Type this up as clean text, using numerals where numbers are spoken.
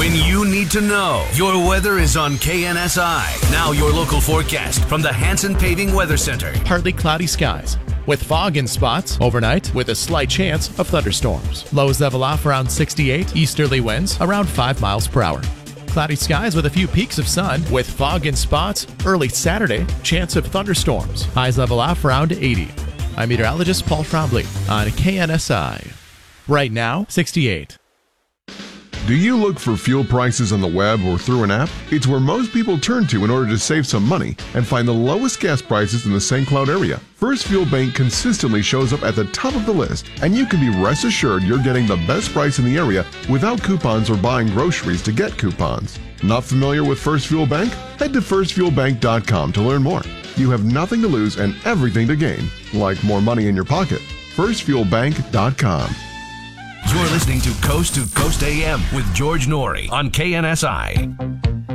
When you need to know, your weather is on KNSI. Now your local forecast from the Hanson Paving Weather Center. Partly cloudy skies with fog in spots overnight with a slight chance of thunderstorms. Lows level off around 68, easterly winds around 5 miles per hour. Cloudy skies with a few peaks of sun with fog in spots early Saturday, chance of thunderstorms. Highs level off around 80. I'm meteorologist Paul Trombley on KNSI. Right now, 68. Do you look for fuel prices on the web or through an app? It's where most people turn to in order to save some money and find the lowest gas prices in the St. Cloud area. First Fuel Bank consistently shows up at the top of the list, and you can be rest assured you're getting the best price in the area without coupons or buying groceries to get coupons. Not familiar with First Fuel Bank? Head to firstfuelbank.com to learn more. You have nothing to lose and everything to gain, like more money in your pocket. firstfuelbank.com. You're listening to Coast AM with George Norrie on KNSI.